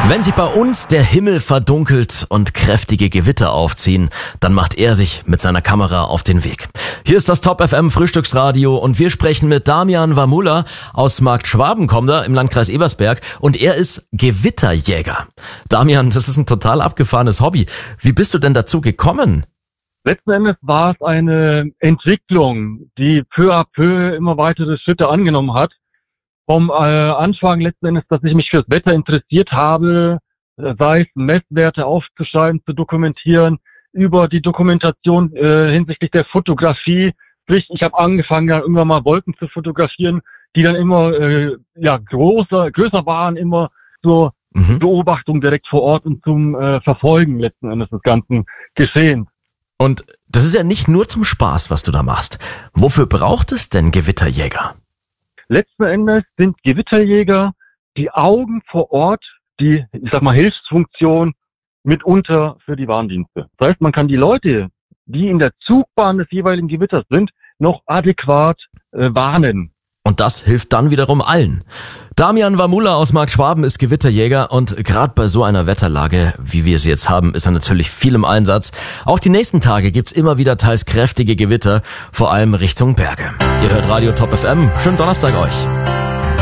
Wenn sich bei uns der Himmel verdunkelt und kräftige Gewitter aufziehen, dann macht er sich mit seiner Kamera auf den Weg. Hier ist das Top FM Frühstücksradio und wir sprechen mit Damian Wamula aus Markt Schwabenkommen im Landkreis Ebersberg und er ist Gewitterjäger. Damian, das ist ein total abgefahrenes Hobby. Wie bist du denn dazu gekommen? Letzten Endes war es eine Entwicklung, die peu à peu immer weitere Schritte angenommen hat. Vom Anfang letzten Endes, dass ich mich fürs Wetter interessiert habe, sei es Messwerte aufzuschreiben, zu dokumentieren, über die Dokumentation hinsichtlich der Fotografie. Sprich, ich habe angefangen, ja irgendwann mal Wolken zu fotografieren, die dann immer größer waren, immer zur Beobachtung direkt vor Ort und zum Verfolgen letzten Endes des ganzen Geschehens. Und das ist ja nicht nur zum Spaß, was du da machst. Wofür braucht es denn Gewitterjäger? Letzten Endes sind Gewitterjäger die Augen vor Ort, die, Hilfsfunktion mitunter für die Warndienste. Das heißt, man kann die Leute, die in der Zugbahn des jeweiligen Gewitters sind, noch adäquat warnen. Und das hilft dann wiederum allen. Damian Wamula aus Markt Schwaben ist Gewitterjäger und gerade bei so einer Wetterlage, wie wir sie jetzt haben, ist er natürlich viel im Einsatz. Auch die nächsten Tage gibt's immer wieder teils kräftige Gewitter, vor allem Richtung Berge. Ihr hört Radio Top FM. Schönen Donnerstag euch.